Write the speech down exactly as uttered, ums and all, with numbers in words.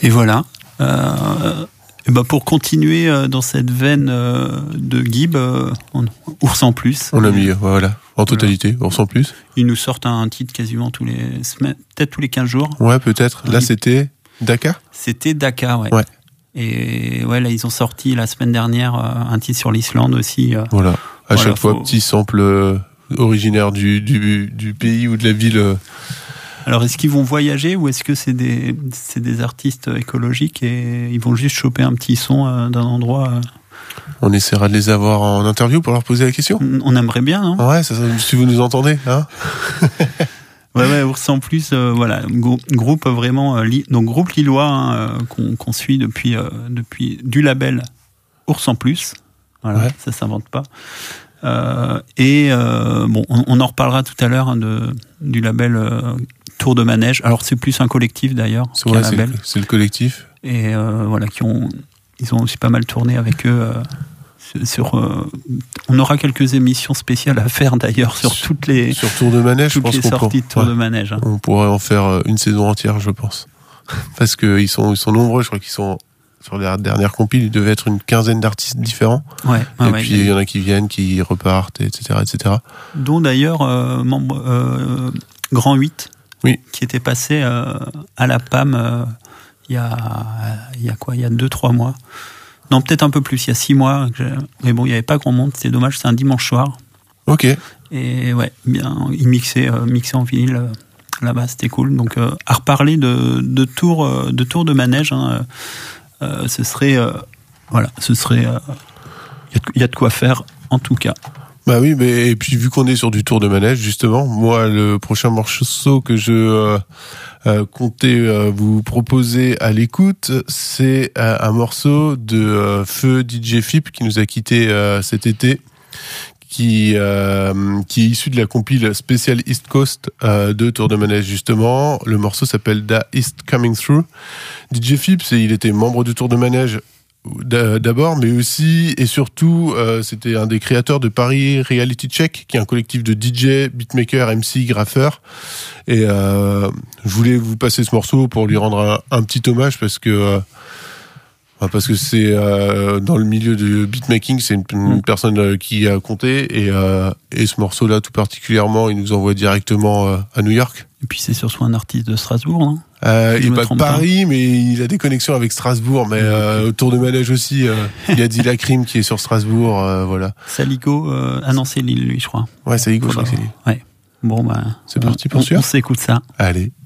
Et voilà. Euh, et bah pour continuer euh, dans cette veine euh, de Gibb, euh, on, Ours en plus. On a mis, voilà, en totalité, voilà. Ours en plus. Ils nous sortent un titre quasiment tous les semaines, peut-être tous les quinze jours. Ouais, peut-être. Là, c'était Dakar. C'était Dakar, ouais. Ouais. Et ouais, là, ils ont sorti la semaine dernière euh, un titre sur l'Islande aussi. Euh, voilà. À voilà, chaque faut... fois, petit sample euh, originaire du, du, du pays ou de la ville. Euh... Alors, est-ce qu'ils vont voyager ou est-ce que c'est des, c'est des artistes écologiques et ils vont juste choper un petit son euh, d'un endroit euh... On essaiera de les avoir en interview pour leur poser la question. On aimerait bien, non ? Ouais, ça, si vous nous entendez, hein. Ouais, ouais, Ours en plus, euh, voilà, groupe vraiment, euh, li- donc groupe lillois hein, euh, qu'on, qu'on suit depuis, euh, depuis du label Ours en plus. Voilà, ouais. Ça s'invente pas. Euh, et euh, bon, on, on en reparlera tout à l'heure hein, de du label euh, Tour de Manège. Alors c'est plus un collectif d'ailleurs c'est qu'un vrai, label. C'est le, c'est le collectif. Et euh, voilà, qui ont, ils ont aussi pas mal tourné avec eux. Euh, sur, euh, on aura quelques émissions spéciales à faire d'ailleurs sur toutes les sur Tour de Manège. Toutes je pense les qu'on sorties pour, de Tour ouais, de Manège. Hein. On pourrait en faire une saison entière, je pense, parce que ils sont ils sont nombreux. Je crois qu'ils sont sur les dernières compiles, il devait être une quinzaine d'artistes différents. Ouais, ouais, et ouais, puis il y en a qui viennent, qui repartent, et cetera, et cetera. Dont d'ailleurs euh, membre euh, Grand huit, oui, qui était passé euh, à la P A M euh, il y a il y a quoi, il y a deux trois mois. Non, peut-être un peu plus, il y a six mois. Mais bon, il n'y avait pas grand monde, c'est dommage, c'est un dimanche soir. Ok. Et ouais, bien, ils mixaient, euh, mixaient en vinyle euh, là-bas, c'était cool. Donc, euh, à reparler de, de tours euh, de, tour de manège, hein, euh, ce serait. Euh, voilà, ce serait. Il euh, y, y a de quoi faire, en tout cas. Bah oui, mais et puis vu qu'on est sur du tour de manège, justement, moi, le prochain morceau que je. Euh, Euh, comptez euh, vous proposer à l'écoute, c'est euh, un morceau de euh, Feu D J Fip qui nous a quitté euh, cet été, qui euh, qui est issu de la compile spéciale East Coast euh, de Tour de Manège justement. Le morceau s'appelle Da East Coming Through. D J Fip, c'est il était membre du Tour de Manège d'abord, mais aussi et surtout, euh, c'était un des créateurs de Paris Reality Check, qui est un collectif de D J, beatmaker, M C, graffeur. Et euh, je voulais vous passer ce morceau pour lui rendre un, un petit hommage parce que euh, parce que c'est euh, dans le milieu du beatmaking, c'est une, une personne qui a compté et euh, et ce morceau-là tout particulièrement, il nous envoie directement euh, à New York. Et puis c'est surtout un artiste de Strasbourg, non ? Euh, il n'est pas de Paris, pas. Mais il a des connexions avec Strasbourg. Mais euh, autour de Manège aussi, euh, il y a Dilla Crime qui est sur Strasbourg, euh, voilà. Saligo, euh, ah non, c'est Lille, lui, je crois. Ouais, Saligo, je crois que c'est Lille. Ouais. Bon, bah. C'est parti pour celui-là. On s'écoute ça. Allez.